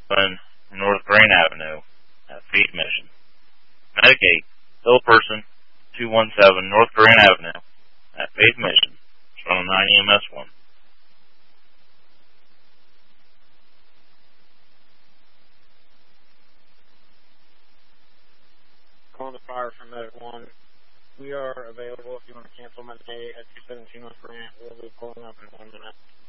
217 North Grand Avenue at Faith Mission. Medicaid, Hill Person, 217 North Grand Avenue at Faith Mission. It's on 9 EMS 1. Calling the fire from Medic 1. We are available if you want to cancel Medicaid at 217 North Grand. We'll be pulling up in 1 minute.